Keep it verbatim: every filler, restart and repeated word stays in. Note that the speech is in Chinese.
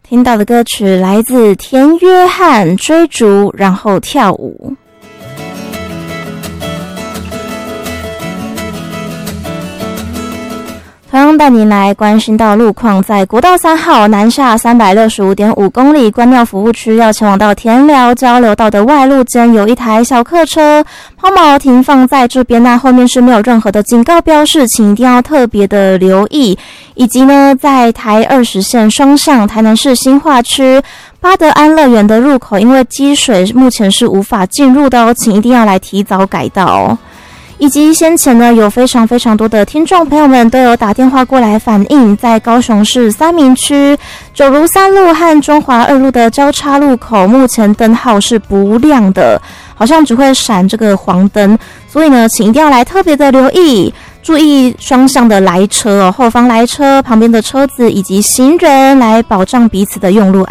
听到的歌曲来自田约翰《追逐然后跳舞》。同样带您来关心到路况，在国道三号南下 三百六十五点五 公里关庙服务区要前往到田寮交流道的外路间，有一台小客车抛锚停放在这边，那后面是没有任何的警告标示，请一定要特别的留意。以及呢，在台二十线双向台南市新化区八德安乐园的入口，因为积水目前是无法进入的哦，请一定要来提早改道哦。以及先前呢，有非常非常多的听众朋友们都有打电话过来反映，在高雄市三民区九如三路和中华二路的交叉路口，目前灯号是不亮的，好像只会闪这个黄灯，所以呢，请一定要来特别的留意，注意双向的来车哦，后方来车、旁边的车子以及行人，来保障彼此的用路